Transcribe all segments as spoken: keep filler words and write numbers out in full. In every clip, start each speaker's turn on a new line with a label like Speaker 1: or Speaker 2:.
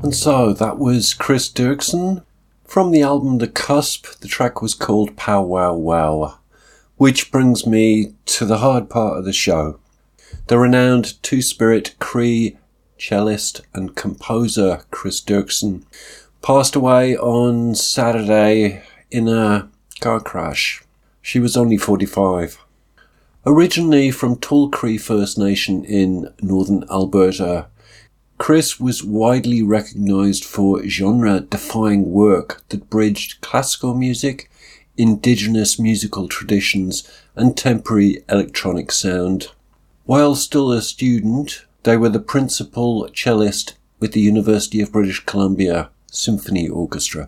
Speaker 1: And so that was Chris Dirksen from the album The Cusp. The track was called Pow Wow Wow, which brings me to the hard part of the show. The renowned Two-Spirit Cree cellist and composer Chris Dirksen passed away on Saturday in a car crash. She was only forty-five. Originally from Tall Cree First Nation in northern Alberta, Chris was widely recognised for genre-defying work that bridged classical music, indigenous musical traditions and temporary electronic sound. While still a student, they were the principal cellist with the University of British Columbia Symphony Orchestra.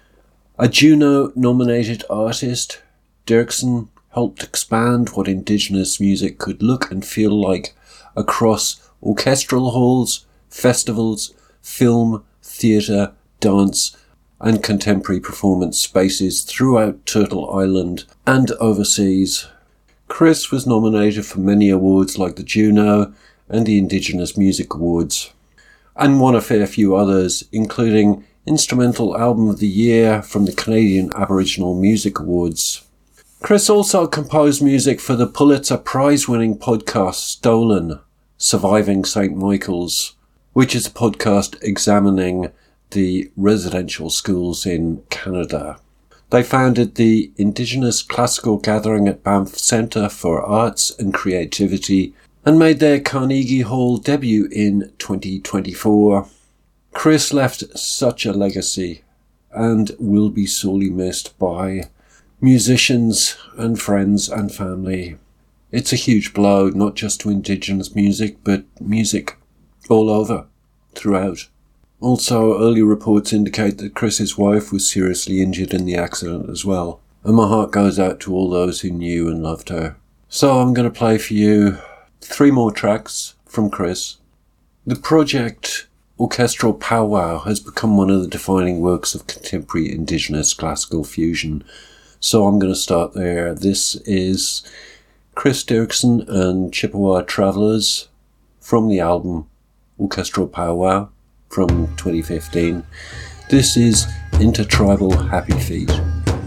Speaker 1: A Juno-nominated artist, Dirksen helped expand what indigenous music could look and feel like across orchestral halls, festivals, film, theatre, dance and contemporary performance spaces throughout Turtle Island and overseas. Chris was nominated for many awards like the Juno and the Indigenous Music Awards, and won a fair few others, including Instrumental Album of the Year from the Canadian Aboriginal Music Awards. Chris also composed music for the Pulitzer Prize-winning podcast Stolen, Surviving Saint Michael's, which is a podcast examining the residential schools in Canada. They founded the Indigenous Classical Gathering at Banff Centre for Arts and Creativity and made their Carnegie Hall debut in twenty twenty-four. Chris left such a legacy and will be sorely missed by musicians and friends and family. It's a huge blow, not just to Indigenous music, but music all over, throughout. Also, early reports indicate that Chris's wife was seriously injured in the accident as well. And my heart goes out to all those who knew and loved her. So I'm going to play for you three more tracks from Chris. The project Orchestral Powwow has become one of the defining works of contemporary Indigenous classical fusion. So I'm going to start there. This is Chris Dirksen and Chippewa Travelers from the album Orchestral Powwow from twenty fifteen. This is Intertribal Happy Feet.